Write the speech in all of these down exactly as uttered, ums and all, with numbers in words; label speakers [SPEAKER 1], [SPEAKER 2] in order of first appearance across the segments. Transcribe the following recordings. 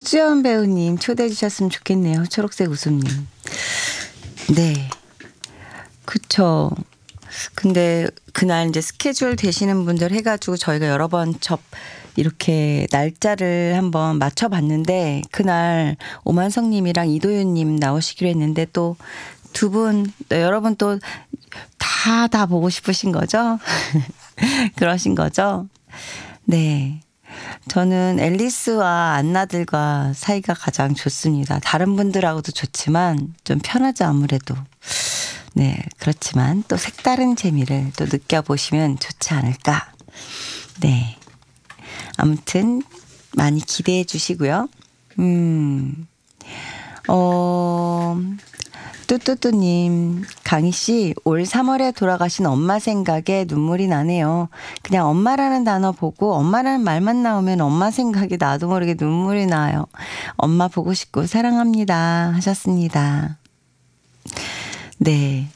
[SPEAKER 1] 박주연 배우님 초대해 주셨으면 좋겠네요. 초록색 웃음님. 네. 그쵸. 근데 그날 이제 스케줄 되시는 분들 해가지고 저희가 여러 번 접 이렇게 날짜를 한번 맞춰봤는데 그날 오만성님이랑 이도윤님 나오시기로 했는데 또 두 분, 여러분 또 다, 다 보고 싶으신 거죠? 그러신 거죠? 네. 저는 앨리스와 안나들과 사이가 가장 좋습니다. 다른 분들하고도 좋지만 좀 편하죠, 아무래도. 네. 그렇지만 또 색다른 재미를 또 느껴보시면 좋지 않을까. 네. 아무튼 많이 기대해 주시고요. 음, 어, 뚜뚜뚜님, 강희씨, 올 삼월에 돌아가신 엄마 생각에 눈물이 나네요. 그냥 엄마라는 단어 보고 엄마라는 말만 나오면 엄마 생각이 나도 모르게 눈물이 나요. 엄마 보고 싶고 사랑합니다. 하셨습니다. 네.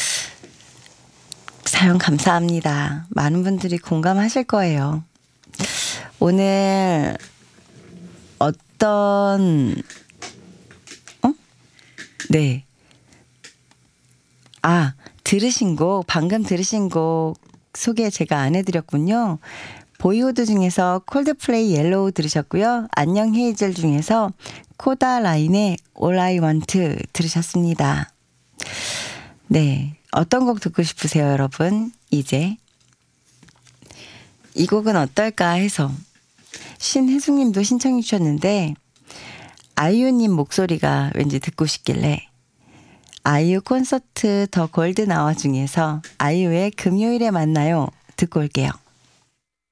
[SPEAKER 1] 사연 감사합니다. 많은 분들이 공감하실 거예요. 오늘 어떤, 어? 네. 아, 들으신 곡, 방금 들으신 곡 소개 제가 안 해드렸군요. 보이호드 중에서 콜드플레이 옐로우 들으셨고요. 안녕 헤이즐 중에서 코다라인의 All I Want 들으셨습니다. 네. 어떤 곡 듣고 싶으세요, 여러분? 이제. 이 곡은 어떨까 해서 신혜숙님도 신청해 주셨는데 아이유님 목소리가 왠지 듣고 싶길래 아이유 콘서트 더 골드 나와 중에서 아이유의 금요일에 만나요 듣고 올게요.